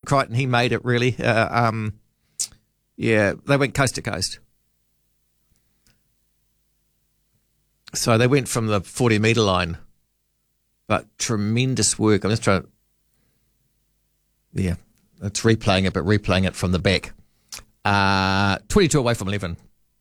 Crichton, he made it really. Yeah, they went coast to coast. So they went from the 40-metre line. But tremendous work. I'm just trying to... Yeah, it's replaying it, but replaying it from the back. 22 away from 11.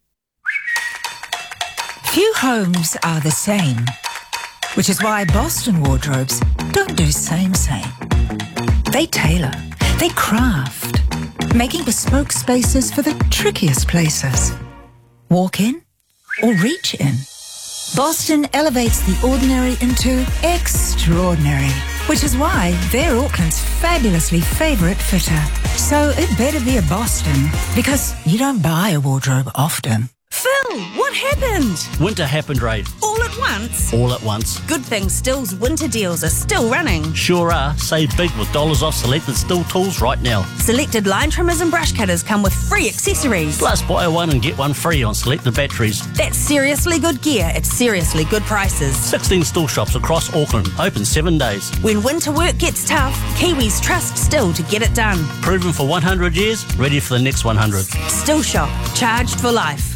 Few homes are the same, which is why Boston Wardrobes don't do same. They tailor, they craft, making bespoke spaces for the trickiest places. Walk in or reach in. Boston elevates the ordinary into extraordinary, which is why they're Auckland's fabulously favourite fitter. So it better be a Boston, because you don't buy a wardrobe often. Phil, what happened? Winter happened, Ray. All at once? All at once. Good thing Still's winter deals are still running. Sure are. Save big with dollars off selected Still tools right now. Selected line trimmers and brush cutters come with free accessories. Plus, buy one and get one free on selected batteries. That's seriously good gear at seriously good prices. 16 Still shops across Auckland. Open 7 days. When winter work gets tough, Kiwis trust Still to get it done. Proven for 100 years, ready for the next 100. Still shop. Charged for life.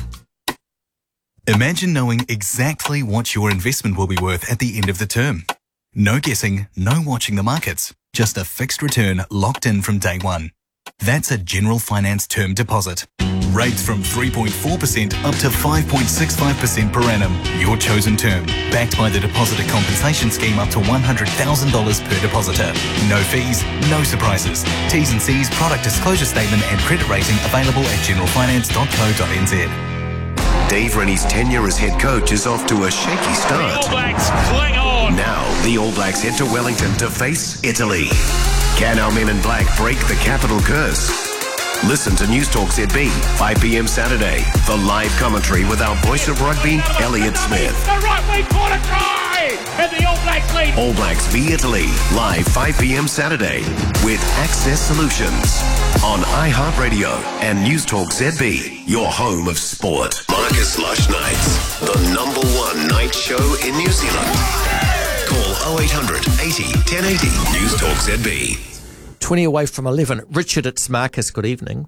Imagine knowing exactly what your investment will be worth at the end of the term. No guessing, no watching the markets, just a fixed return locked in from day one. That's a General Finance term deposit. Rates from 3.4% up to 5.65% per annum. Your chosen term, backed by the Depositor Compensation Scheme up to $100,000 per depositor. No fees, no surprises. T's and C's, product disclosure statement and credit rating available at generalfinance.co.nz. Dave Rennie's tenure as head coach is off to a shaky start. The All Blacks cling on. Now, the All Blacks head to Wellington to face Italy. Can our men in black break the capital curse? Listen to News Talk ZB, 5 p.m. Saturday. The live commentary with our voice of rugby, Elliot Smith. The right wing corner try! And the All Blacks lead. All Blacks v Italy, live 5 p.m. Saturday with Access Solutions on iHeartRadio and News Talk ZB, your home of sport. Marcus Lush Nights, the #1 night show in New Zealand. Call 0800 80 1080 News Talk ZB. 20 away from 11. Richard, it's Marcus. Good evening.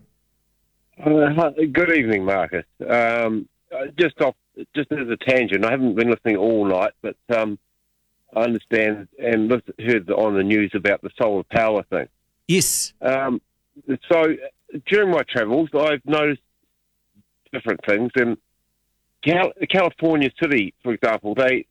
Good evening, Marcus. Just as a tangent, I haven't been listening all night, but I understand and heard on the news about the solar power thing. Yes. So during my travels, I've noticed different things. In California City, for example, they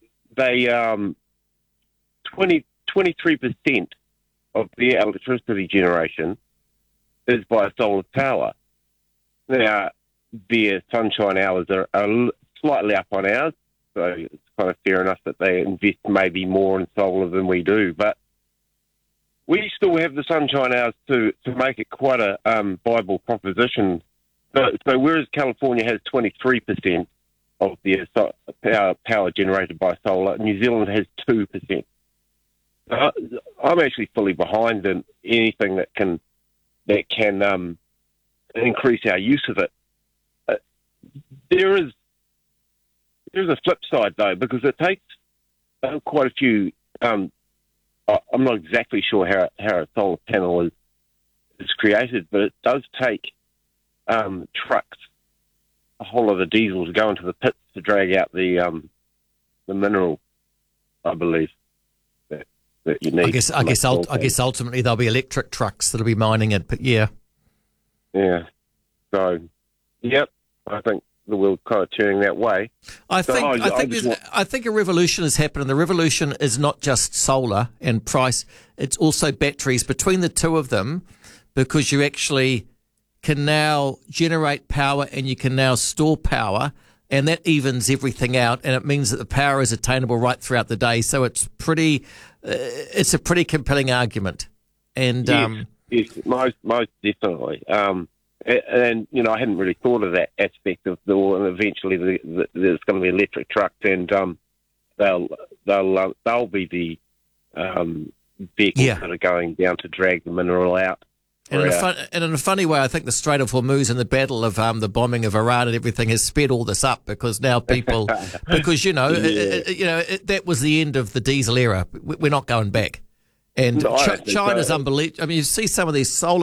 23% of their electricity generation is by solar power. Now, their sunshine hours are slightly up on ours, so it's kind of fair enough that they invest maybe more in solar than we do. But we still have the sunshine hours to make it quite a viable proposition. So whereas California has 23% of their power generated by solar, New Zealand has 2%. I'm actually fully behind in anything that can increase our use of it. There is a flip side though, because it takes quite a few. I'm not exactly sure how a solar panel is created, but it does take trucks, a whole lot of diesel to go into the pits to drag out the mineral, I believe. That you need. I guess ultimately there'll be electric trucks that'll be mining it, but yeah. Yeah. So, yep, I think the world's kind of turning that way. I think a revolution has happened, and the revolution is not just solar and price; it's also batteries. Between the two of them, because you actually can now generate power and you can now store power. And that evens everything out, and it means that the power is attainable right throughout the day. So it's a pretty compelling argument. And yes, most definitely. And I hadn't really thought of that aspect of eventually there's going to be electric trucks, and they'll be the vehicles that are going down to drag the mineral out. And in a funny way, I think the Strait of Hormuz and the battle of the bombing of Iran and everything has sped all this up, because now people, that was the end of the diesel era. We're not going back. And China's unbelievable. I mean, you see some of these solar